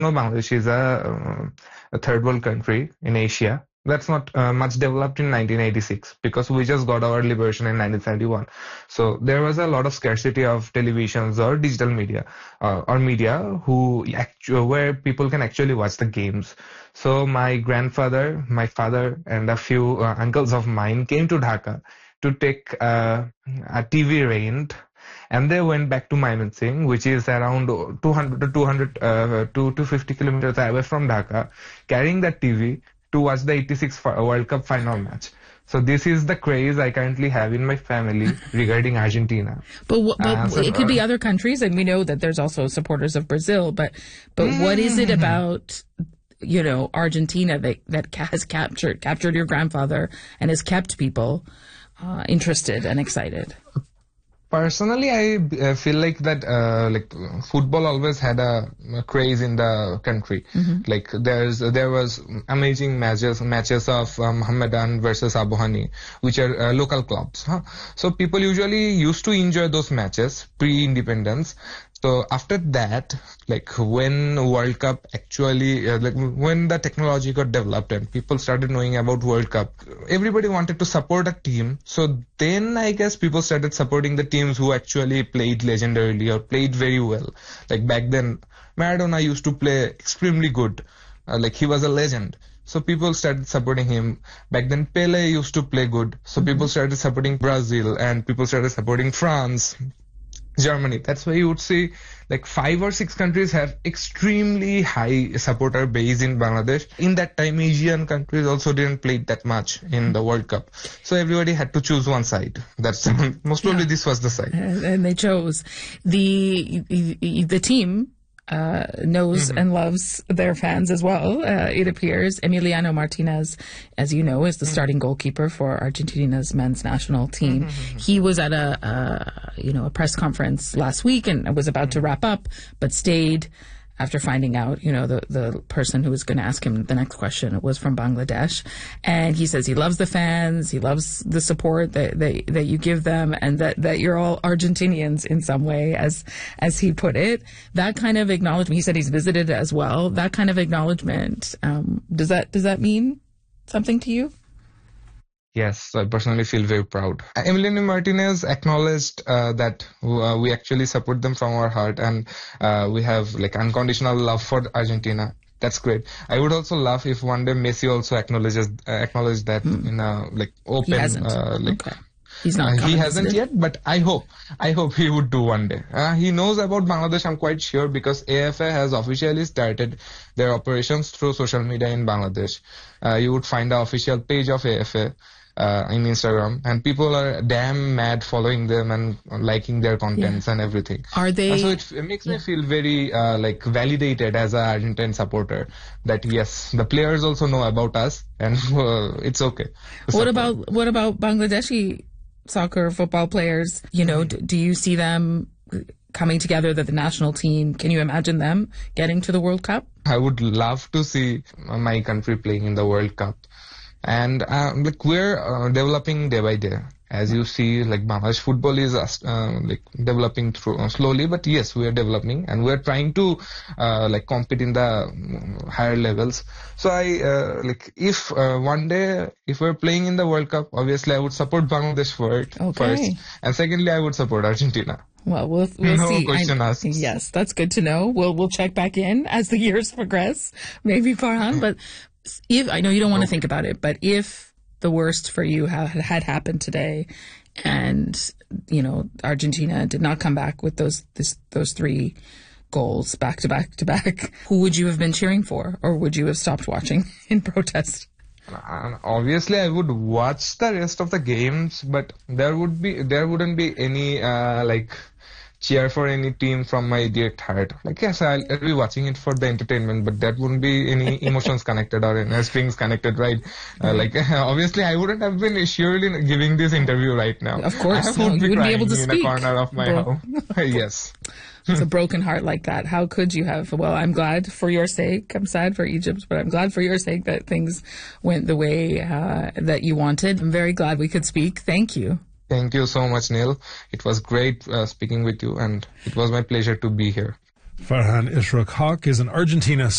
No, Bangladesh is a third world country in Asia. That's not much developed in 1986 because we just got our liberation in 1971. So there was a lot of scarcity of televisions or digital media or media where people can actually watch the games. So my grandfather, my father, and a few uncles of mine came to Dhaka to take a TV rent. And they went back to Mymensingh, which is around 200 to 250 kilometers away from Dhaka, carrying that TV to watch the 86 World Cup final match. So this is the craze I currently have in my family regarding Argentina. But it could be other countries, and we know that there's also supporters of Brazil. But what is it about, Argentina that has captured your grandfather and has kept people interested and excited? Personally, I feel like that football always had a craze in the country. Mm-hmm. Like there was amazing matches of Mohammedan versus Abu Hani, which are local clubs. Huh? So people usually used to enjoy those matches pre-independence. So after that, when World Cup actually, when the technology got developed and people started knowing about World Cup, everybody wanted to support a team. So then I guess people started supporting the teams who actually played legendarily or played very well. Like back then, Maradona used to play extremely good. He was a legend. So people started supporting him. Back then, Pele used to play good. So people started supporting Brazil and people started supporting France, Germany. That's why you would see 5 or 6 countries have extremely high supporter base in Bangladesh. In that time, Asian countries also didn't play that much in the World Cup. So everybody had to choose one side. That's most probably this was the side. And they chose. The team knows and loves their fans as well. It appears Emiliano Martinez, as you know, is the starting goalkeeper for Argentina's men's national team. He was at a press conference last week and was about to wrap up, but stayed after finding out, the person who was going to ask him the next question was from Bangladesh. And he says he loves the fans, he loves the support that you give them, and that you're all Argentinians in some way, as he put it. That kind of acknowledgement, he said he's visited as well. That kind of acknowledgement, does that mean something to you? Yes, I personally feel very proud. Emiliano Martinez acknowledged that we actually support them from our heart, and we have unconditional love for Argentina. That's great. I would also love if one day Messi also acknowledged that in a open. He hasn't. Okay. He's not. He hasn't yet, but I hope he would do one day. He knows about Bangladesh, I'm quite sure, because AFA has officially started their operations through social media in Bangladesh. You would find the official page of AFA in Instagram, and people are damn mad following them and liking their contents and everything. Are they? So it makes me feel very validated as an Argentine supporter that yes, the players also know about us, and it's okay. What about Bangladeshi soccer football players? Do you see them coming together, that the national team, can you imagine them getting to the World Cup? I would love to see my country playing in the World Cup. And we're developing day by day. As you see, Bangladesh football is developing slowly, but yes, we are developing, and we are trying to compete in the higher levels. So if one day if we're playing in the World Cup, obviously I would support Bangladesh first, and secondly I would support Argentina. Well, we'll no see. Question asked. Yes, that's good to know. We'll check back in as the years progress, maybe, Farhan. But if I know you don't want to think about it, but if the worst for you had happened today, and Argentina did not come back with those 3 goals back to back, who would you have been cheering for, or would you have stopped watching in protest? Obviously, I would watch the rest of the games, but there wouldn't be any cheer for any team from my direct heart. Yes, I'll be watching it for the entertainment, but there wouldn't be any emotions connected or any strings connected, right? Obviously, I wouldn't have been surely giving this interview right now. Of course, I would be you wouldn't crying be able to in speak. a corner of my home. Yes. It's a broken heart like that. How could you have? Well, I'm glad for your sake. I'm sad for Egypt, but I'm glad for your sake that things went the way that you wanted. I'm very glad we could speak. Thank you. Thank you so much, Neil. It was great speaking with you, and it was my pleasure to be here. Farhan Ishraq Haq is an Argentina